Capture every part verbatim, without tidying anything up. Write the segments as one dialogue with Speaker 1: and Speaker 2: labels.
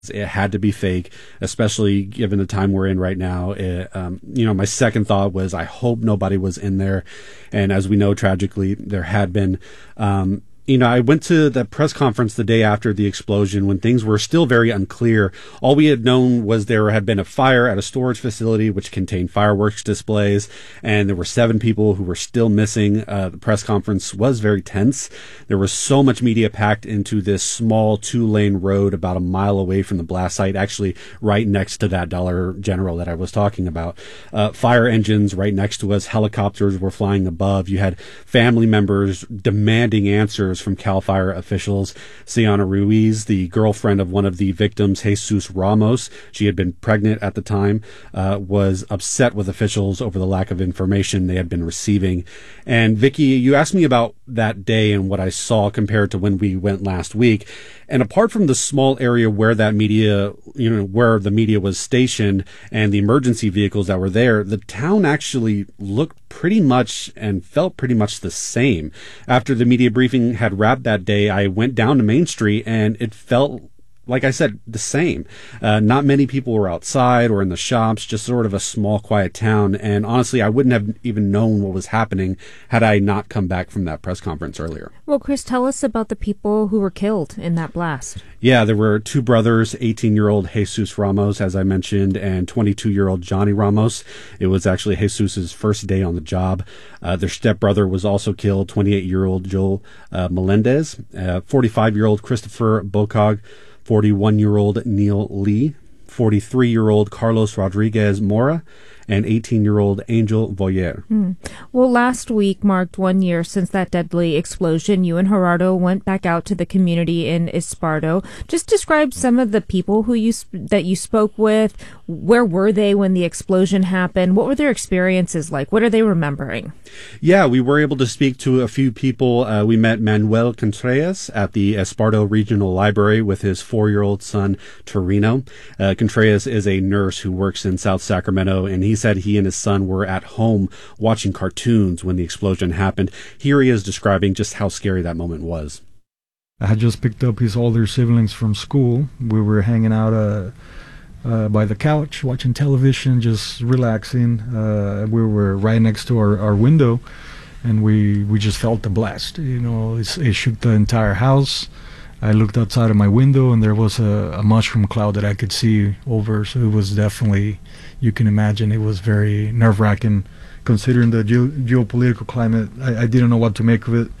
Speaker 1: It had to be fake, especially given the time we're in right now. It, um, you know, my second thought was, I hope nobody was in there. And as we know, tragically, there had been. Um, You know, I went to the press conference the day after the explosion when things were still very unclear. All we had known was there had been a fire at a storage facility which contained fireworks displays, and there were seven people who were still missing. Uh, the press conference was very tense. There was so much media packed into this small two-lane road about a mile away from the blast site, actually right next to that Dollar General that I was talking about. Uh, fire engines right next to us, helicopters were flying above. You had family members demanding answers from CAL FIRE officials. Siana Ruiz, the girlfriend of one of the victims, Jesus Ramos, she had been pregnant at the time, uh, was upset with officials over the lack of information they had been receiving. And Vicky, you asked me about that day and what I saw compared to when we went last week. And apart from the small area where that media, you know, where the media was stationed and the emergency vehicles that were there, the town actually looked pretty much and felt pretty much the same. After the media briefing had wrapped that day, I went down to Main Street and it felt, like I said, the same. Uh, not many people were outside or in the shops, just sort of a small, quiet town. And honestly, I wouldn't have even known what was happening had I not come back from that press conference earlier.
Speaker 2: Well, Chris, tell us about the people who were killed in that blast.
Speaker 1: Yeah, there were two brothers, eighteen-year-old Jesus Ramos, as I mentioned, and twenty-two-year-old Johnny Ramos. It was actually Jesus's first day on the job. Uh, their stepbrother was also killed, twenty-eight-year-old Joel uh, Melendez, uh, forty-five-year-old Christopher Bocog, forty-one-year-old Neil Lee, forty-three-year-old Carlos Rodriguez Mora, and eighteen-year-old Angel Voyer.
Speaker 2: Mm. Well, last week marked one year since that deadly explosion. You and Gerardo went back out to the community in Esparto. Just describe some of the people who you that you spoke with. Where were they when the explosion happened? What were their experiences like? What are they remembering?
Speaker 1: Yeah, we were able to speak to a few people. Uh, we met Manuel Contreras at the Esparto Regional Library with his four-year-old son, Torino. Uh, Contreras is a nurse who works in South Sacramento, and he said he and his son were at home watching cartoons when the explosion happened. Here he is describing just how scary that moment was.
Speaker 3: I had just picked up his older siblings from school. We were hanging out uh, uh, by the couch, watching television, just relaxing. Uh, we were right next to our, our window, and we, we just felt the blast. You know, it's, it shook the entire house. I looked outside of my window, and there was a, a mushroom cloud that I could see over, so it was definitely, you can imagine, it was very nerve-wracking. Considering the ge- geopolitical climate, I, I didn't know what to make of it.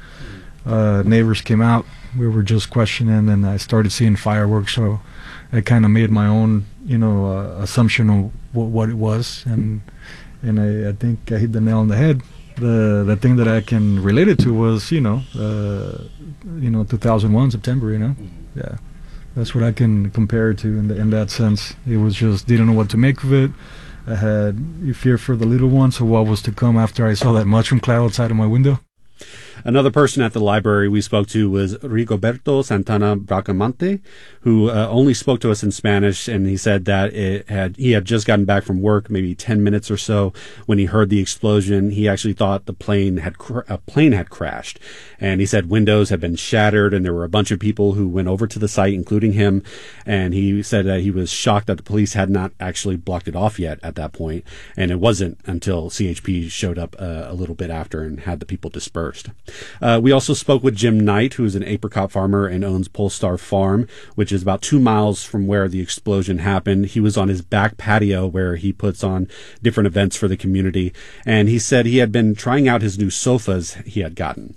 Speaker 3: Uh, neighbors came out, we were just questioning, and I started seeing fireworks, so I kind of made my own, you know, uh, assumption of w- what it was, and and I, I think I hit the nail on the head. The the thing that I can relate it to was, you know, uh, you know, two thousand one, September, you know, yeah. That's what I can compare it to in, the, in that sense. It was just, didn't know what to make of it. I had fear for the little one, so what was to come after I saw that mushroom cloud outside of my window.
Speaker 1: Another person at the library we spoke to was Rigoberto Santana Bracamante, who uh, only spoke to us in Spanish, and he said that it had he had just gotten back from work, maybe ten minutes or so, when he heard the explosion. He actually thought the plane had cr- a plane had crashed, and he said windows had been shattered, and there were a bunch of people who went over to the site, including him. And he said that he was shocked that the police had not actually blocked it off yet at that point, and it wasn't until C H P showed up uh, a little bit after and had the people dispersed. Uh, we also spoke with Jim Knight, who is an apricot farmer and owns Polestar Farm, which is about two miles from where the explosion happened. He was on his back patio where he puts on different events for the community, and he said he had been trying out his new sofas he had gotten.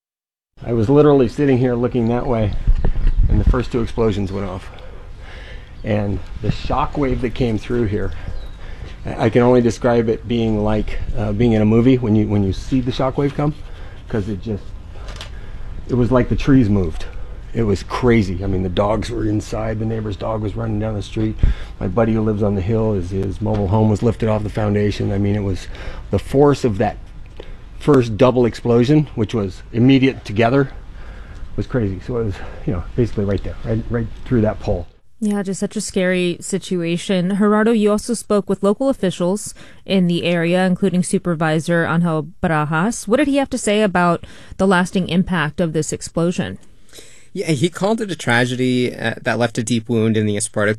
Speaker 4: I was literally sitting here looking that way, and the first two explosions went off. And the shock wave that came through here, I can only describe it being like uh, being in a movie when you when you see the shock wave come. Because it just, it was like the trees moved. It was crazy. I mean, the dogs were inside. The neighbor's dog was running down the street. My buddy who lives on the hill, his, his mobile home was lifted off the foundation. I mean, it was the force of that first double explosion, which was immediate together, was crazy. So it was, you know, basically right there, right, right through that pole.
Speaker 2: Yeah, just such a scary situation. Gerardo, you also spoke with local officials in the area, including Supervisor Angel Barajas. What did he have to say about the lasting impact of this explosion?
Speaker 5: Yeah, he called it a tragedy uh, that left a deep wound in the Esparto